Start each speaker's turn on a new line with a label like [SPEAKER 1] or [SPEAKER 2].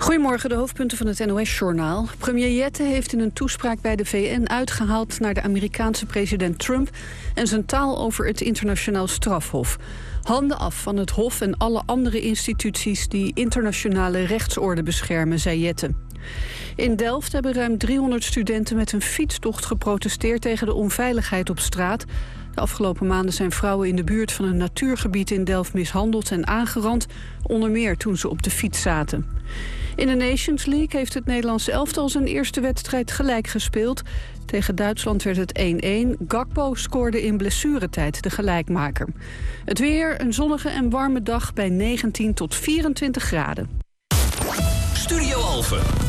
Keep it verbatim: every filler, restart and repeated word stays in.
[SPEAKER 1] Goedemorgen, de hoofdpunten van het N O S-journaal. Premier Jette heeft in een toespraak bij de V N uitgehaald naar de Amerikaanse president Trump en zijn taal over het internationaal strafhof. Handen af van het hof en alle andere instituties die internationale rechtsorde beschermen, zei Jette. In Delft hebben ruim driehonderd studenten met een fietstocht geprotesteerd tegen de onveiligheid op straat. De afgelopen maanden zijn vrouwen in de buurt van een natuurgebied in Delft mishandeld en aangerand, onder meer toen ze op de fiets zaten. In de Nations League heeft het Nederlandse elftal zijn eerste wedstrijd gelijk gespeeld. Tegen Duitsland werd het één-één. Gakpo scoorde in blessuretijd de gelijkmaker. Het weer, een zonnige en warme dag bij negentien tot vierentwintig graden.
[SPEAKER 2] Studio Alphen.